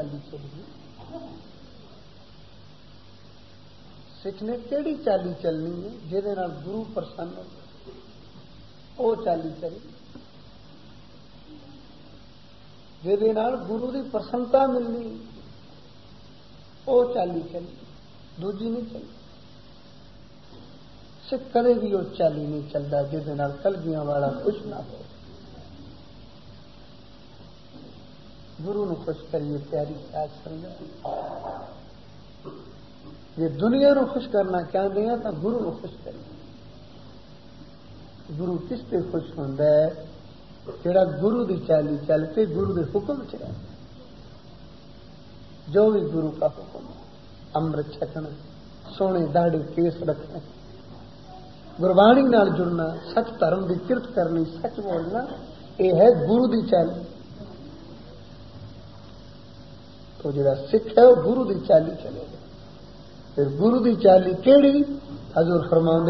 चाली चली। सिख ने केड़ी चाली चलनी है जिहदे नाल गुरु प्रसन्न हो, चाली चली। जिहदे नाल गुरु की प्रसन्नता मिलनी वो चाली चली, दूजी नहीं चली। सिख कदे भी वो चाली नहीं चलता जिहदे नाल कलगियां वाला खुश ना हो। गुरु नूं खुश करिए प्यारी साध संगत। जे दुनिया नूं खुश करना चाहते हैं तो गुरु नूं खुश करिए। गुरु किस पे खुश होंदा है? जिहड़ा गुरु की चाली चल के गुरु के हुक्म च रहे। जो भी गुरु का हुक्म, अमृत छकना, सोने दाढ़े केस रखना, गुरबाणी नाल जुड़ना, सच धर्म की किरत करनी, सच बोलना, यह है गुरु की चाली। तो जिहड़ा सिख है वह गुरु की चाली चलेगा। फिर गुरु की चाली केड़ी? हजूर फरमाउंदे